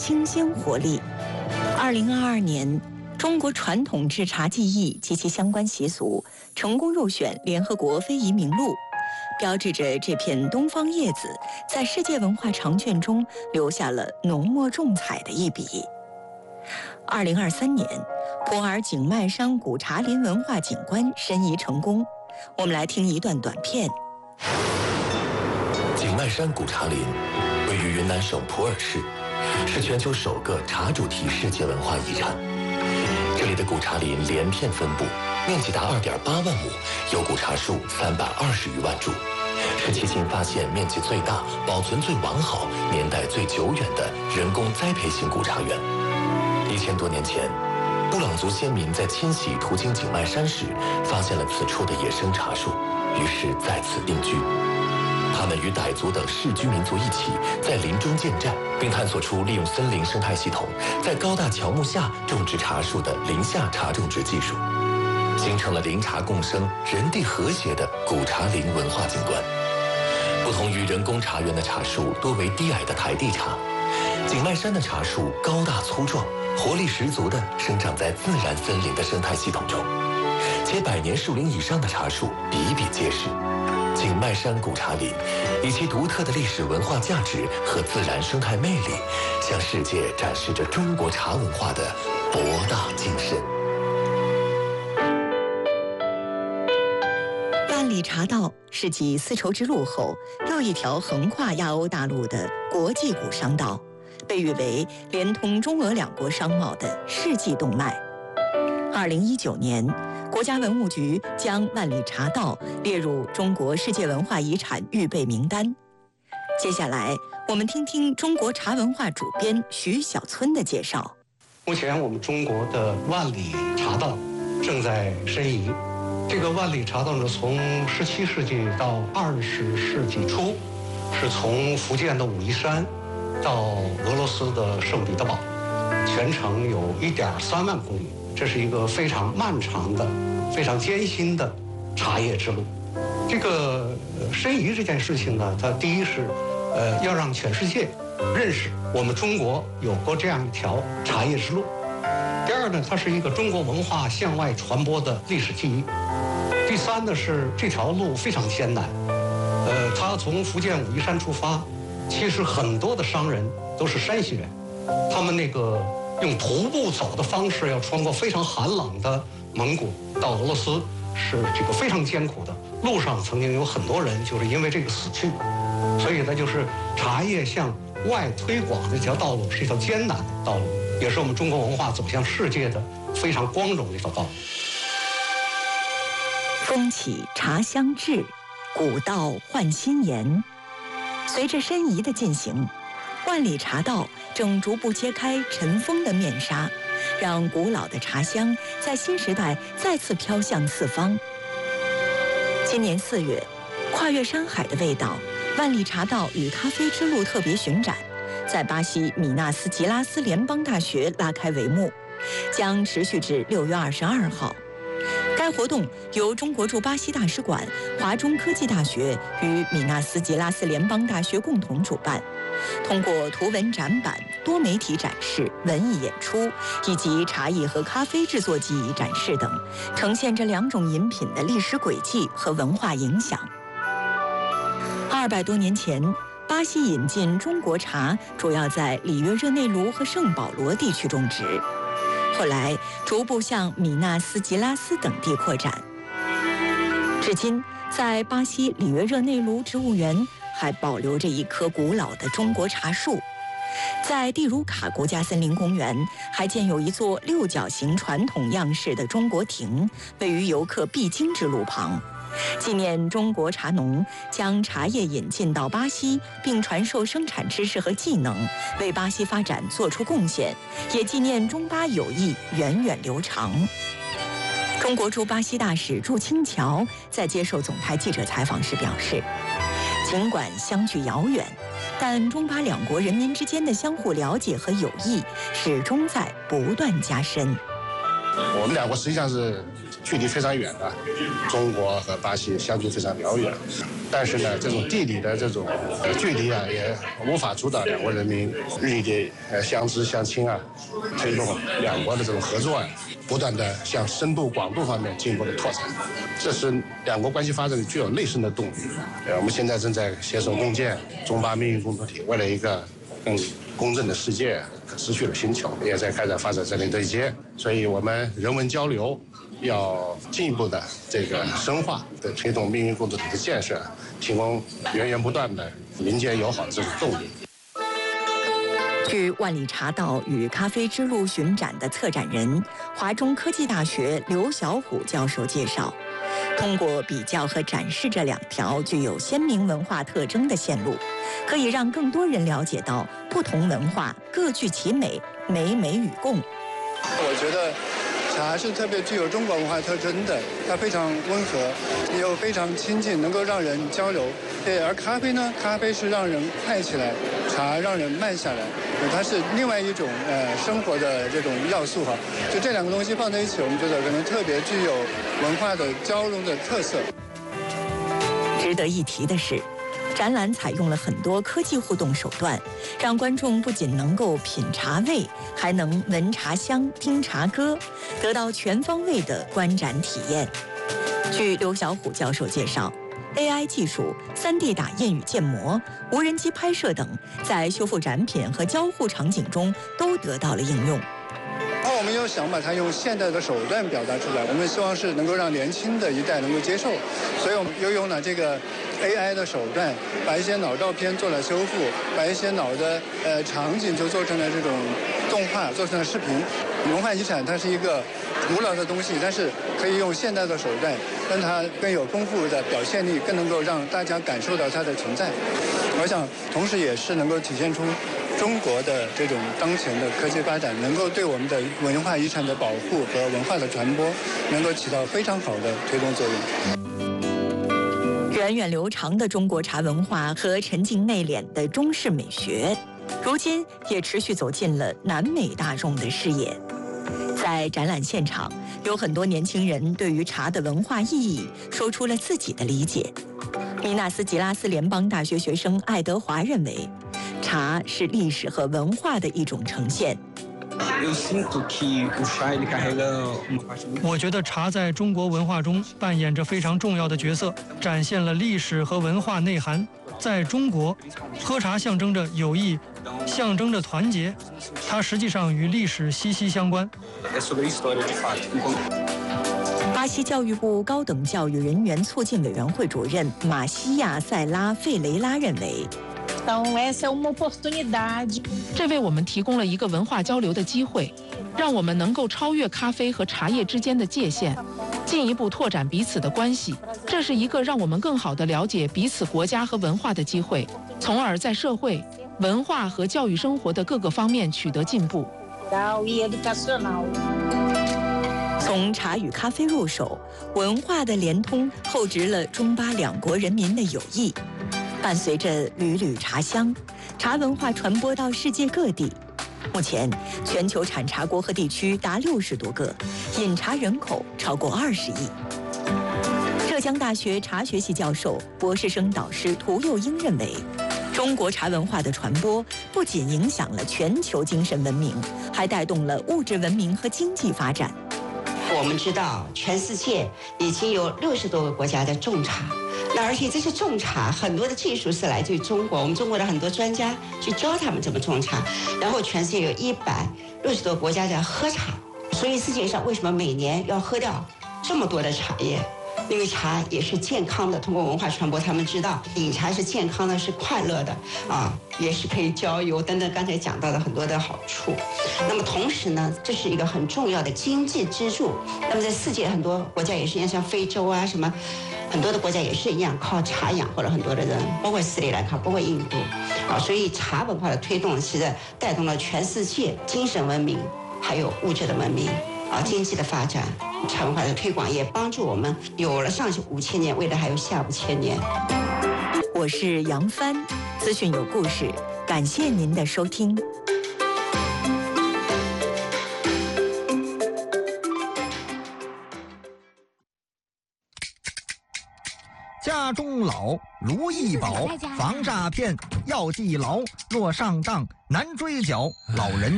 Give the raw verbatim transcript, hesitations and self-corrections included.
清新活力。二零二二年，中国传统制茶技艺及其相关习俗成功入选联合国非遗名录，标志着这片东方叶子在世界文化长卷中留下了浓墨重彩的一笔。二零二三年，普洱景迈山古茶林文化景观申遗成功。我们来听一段短片。 景迈山古茶林位于云南省普洱市，是全球首个茶主题世界文化遗产。这里的古茶林连片分布，面积达二点八万亩，有古茶树三百二十余万株，是迄今发现面积最大、保存最完好、年代最久远的人工栽培型古茶园。一千多年前，布朗族先民在迁徙途经景迈山时，发现了此处的野生茶树，于是在此定居。他们与傣族等世居民族一起在林中建寨，并探索出利用森林生态系统，在高大乔木下种植茶树的林下茶种植技术，形成了林茶共生、人地和谐的古茶林文化景观。不同于人工茶园的茶树多为低矮的台地茶，景迈山的茶树高大粗壮，活力十足地生长在自然森林的生态系统中，且百年树龄以上的茶树比比皆是。景迈山古茶林以其独特的历史文化价值和自然生态魅力，向世界展示着中国茶文化的博大精深。 万里茶道是继丝绸之路后又一条横跨亚欧大陆的国际古商道，被誉为连通中俄两国商贸的世纪动脉。二零一九年，国家文物局将万里茶道列入中国世界文化遗产预备名单。接下来，我们听听中国茶文化主编徐小村的介绍。 目前，我们中国的万里茶道正在申遗。这个万里茶道呢，从十七世纪到二十世纪初，是从福建的武夷山到俄罗斯的圣彼得堡，全程有一点三万公里。这是一个非常漫长的、非常艰辛的茶叶之路。这个申遗这件事情呢，它第一是，呃，要让全世界认识我们中国有过这样一条茶叶之路。第二呢，它是一个中国文化向外传播的历史记忆。第三呢，是这条路非常艰难。呃，它从福建武夷山出发，其实很多的商人都是山西人，他们那个。用徒步走的方式，要穿过非常寒冷的蒙古到俄罗斯，是这个非常艰苦的。路上曾经有很多人就是因为这个死去，所以呢，就是茶叶向外推广的这条道路是一条艰难的道路，也是我们中国文化走向世界的非常光荣的一条道路。 风起茶香至，古道换新颜。随着申遗的进行，万里茶道正逐步揭开尘封的面纱，让古老的茶香在新时代再次飘向四方。今年四月，跨越山海的味道，万里茶道与咖啡之路特别巡展，在巴西米纳斯吉拉斯联邦大学拉开帷幕，将持续至六月二十二号。该活动由中国驻巴西大使馆、华中科技大学与米纳斯吉拉斯联邦大学共同主办，通过图文展板、多媒体展示、文艺演出以及茶艺和咖啡制作技艺展示等，呈现这两种饮品的历史轨迹和文化影响。二百多年前，巴西引进中国茶主要在里约热内卢和圣保罗地区种植，后来逐步向米纳斯吉拉斯等地扩展。至今，在巴西里约热内卢植物园还保留着一棵古老的中国茶树。在蒂茹卡国家森林公园还建有一座六角形传统样式的中国亭，位于游客必经之路旁，纪念中国茶农将茶叶引进到巴西，并传授生产知识和技能，为巴西发展做出贡献，也纪念中巴友谊源远流长。中国驻巴西大使祝清桥在接受总台记者采访时表示，尽管相距遥远，但中巴两国人民之间的相互了解和友谊始终在不断加深。 我们两国实际上是距离非常远的，中国和巴西相距非常遥远。 但是呢，这种地理的这种距离啊，也无法阻挡两国人民日益的呃相知相亲啊，推动两国的这种合作啊，不断的向深度广度方面进一步的拓展。这是两国关系发展具有内生的动力。呃，我们现在正在携手共建中巴命运共同体，为了一个更公正的世界、可持续的星球，也在开展发展战略对接。所以我们人文交流要进一步的这个深化，的推动命运共同体的建设，提供源源不断的民间友好的这种动力。 据万里茶道与咖啡之路巡展的策展人、华中科技大学刘小虎教授介绍，通过比较和展示这两条具有鲜明文化特征的线路，可以让更多人了解到不同文化各具其美，美美与共。 我觉得茶是特别具有中国文化特征的，它非常温和，又非常亲近，能够让人交流。对，而咖啡呢，咖啡是让人快起来，茶让人慢下来，它是另外一种呃生活的这种要素哈。就这两个东西放在一起，我们觉得可能特别具有文化的交融的特色。 值得一提的是，展览采用了很多科技互动手段，让观众不仅能够品茶味，还能闻茶香、听茶歌，得到全方位的观展体验。据刘小虎教授介绍， A I 技术、三 D 打印与建模、无人机拍摄等，在修复展品和交互场景中都得到了应用。 然后我们又想把它用现代的手段表达出来，我们希望是能够让年轻的一代能够接受，所以我们又用了这个 A I 的手段，把一些老照片做了修复，把一些老的呃场景就做成了这种动画，做成了视频。文化遗产它是一个古老的东西，但是可以用现代的手段，让它更有丰富的表现力，更能够让大家感受到它的存在。我想，同时也是能够体现出中国的这种当前的科技发展，能够对我们的文化遗产的保护和文化的传播，能够起到非常好的推动作用。 源远流长的中国茶文化和沉静内敛的中式美学，如今也持续走进了南美大众的视野。在展览现场，有很多年轻人对于茶的文化意义说出了自己的理解。米纳斯吉拉斯联邦大学学生爱德华认为，茶是历史和文化的一种呈现。 我觉得茶在中国文化中扮演着非常重要的角色，展现了历史和文化内涵。在中国，喝茶象征着友谊，象征着团结，它实际上与历史息息相关。 巴西教育部高等教育人员促进委员会主任马西亚·塞拉·费雷拉认为， 这为我们提供了一个文化交流的机会，让我们能够超越咖啡和茶叶之间的界限，进一步拓展彼此的关系。这是一个让我们更好地了解彼此国家和文化的机会，从而在社会、文化和教育生活的各个方面取得进步。 从茶与咖啡入手，文化的连通厚植了中巴两国人民的友谊。伴随着缕缕茶香，茶文化传播到世界各地。目前，全球产茶国和地区达六十多个，饮茶人口超过二十亿。浙江大学茶学系教授、博士生导师涂佑英认为，中国茶文化的传播不仅影响了全球精神文明，还带动了物质文明和经济发展。 我们知道，全世界已经有六十多个国家在种茶，那而且这些种茶很多的技术是来自于中国，我们中国的很多专家去教他们怎么种茶，然后全世界有一百六十多个国家在喝茶，所以世界上为什么每年要喝掉这么多的茶叶？因为茶也是健康的，通过文化传播，他们知道饮茶是健康的，是快乐的啊，也是可以交友等等，刚才讲到的很多的好处。那么同时呢，这是一个很重要的经济支柱。那么在世界很多国家也是一样，像非洲啊什么，很多的国家也是一样，靠茶养活了很多的人，包括斯里兰卡，包括印度啊。所以茶文化的推动，其实带动了全世界精神文明，还有物质的文明啊，经济的发展。茶文化的推广也帮助我们有了上五千年，未来还有下五千年。 我是杨帆，资讯有故事，感谢您的收听。 家中老，如意宝，防诈骗要记牢，若上当难追缴，老人。